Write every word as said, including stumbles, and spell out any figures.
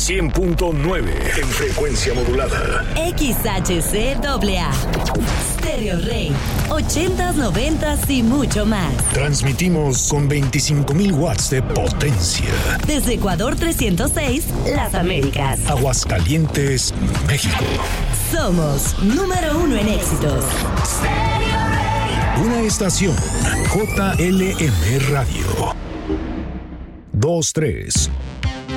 cien punto nueve en frecuencia modulada. X H C A A. Stereo Rey. ochentas, noventas y mucho más. Transmitimos con veinticinco mil watts de potencia. Desde Ecuador trescientos seis, Las Américas. Aguascalientes, México. Somos número uno en éxitos. Stereo Rey. Una estación J L M Radio. dos tres